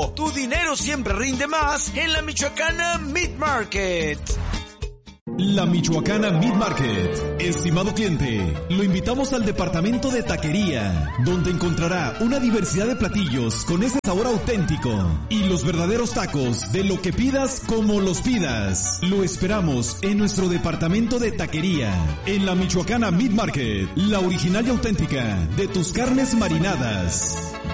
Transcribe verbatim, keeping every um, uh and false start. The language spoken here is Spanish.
tiempo, tu dinero siempre rinde más en la Michoacana Meat Market. La Michoacana Meat Market. Estimado cliente, lo invitamos al departamento de taquería, donde encontrará una diversidad de platillos con ese sabor auténtico y los verdaderos tacos de lo que pidas como los pidas. Lo esperamos en nuestro departamento de taquería, en la Michoacana Meat Market, la original y auténtica de tus carnes marinadas.